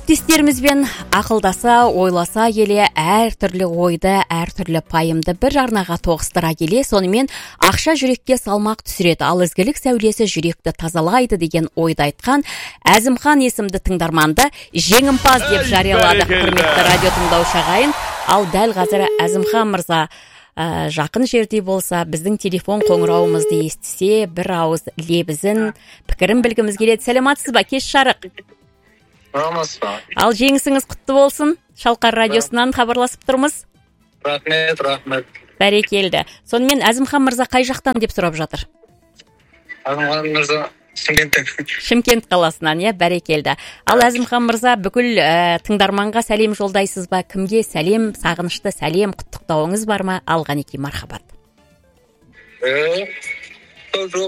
әріптестерімізбен ақылдаса, ойласа келе, әртүрлі ойды, әртүрлі пайымды бір арнаға тоғыстыра келе, сонымен ақша жүрекке салмақ түсіреді, ал ізгілік сәулесі жүректі тазалайды деген ойды айтқан Әзімхан есімді тыңдарманды жеңімпаз деп жариялады, құрметті радио тыңдаушы ағайын. Ал дәл қазір Әзімхан мырза жақын жерде болса, біздің телефон қоңырауымызды естісе, бір ауыз лебізін, пікірін білгіміз келеді. Сәлематсыз ба, кеш жарық? Ал жеңісіңіз құтты болсын. Шалқар радиосынан хабарласып тұрмыз. Рахмет. Бәрекелді. Сонымен Әзімхан мырза қай жақтан деп сұрап жатыр? Әзімхан мырза Шымкент қаласынан, бәрекелді. Ал Әзімхан мырза бүкіл тыңдарманға сәлем жолдайсыз ба? Кімге сәлем, сағынышты сәлем, құттықтауыңыз бар ма? Алған екен, мархабат.